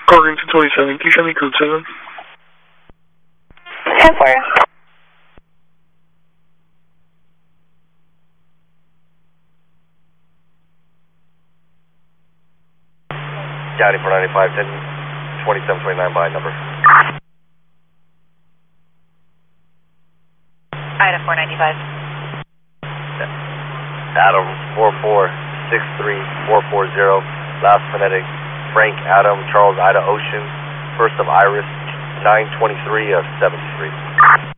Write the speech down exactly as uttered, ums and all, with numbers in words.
Oregon two twenty-seven, can you show me code seven? ten four. County four ninety-five, ten twenty-seven twenty-nine by number. Ida four ninety-five. Adam four four six three four four zero, last phonetic Frank Adam Charles Ida Ocean, first of Iris nine twenty-three of seventy-three.